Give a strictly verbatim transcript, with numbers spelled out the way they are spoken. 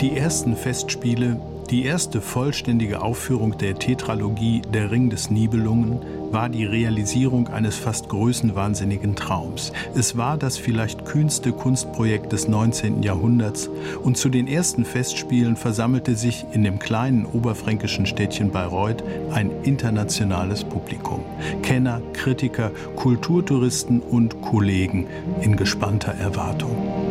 Die ersten Festspiele, die erste vollständige Aufführung der Tetralogie Der Ring des Nibelungen war die Realisierung eines fast größenwahnsinnigen Traums. Es war das vielleicht kühnste Kunstprojekt des neunzehnten Jahrhunderts und zu den ersten Festspielen versammelte sich in dem kleinen oberfränkischen Städtchen Bayreuth ein internationales Publikum. Kenner, Kritiker, Kulturtouristen und Kollegen in gespannter Erwartung.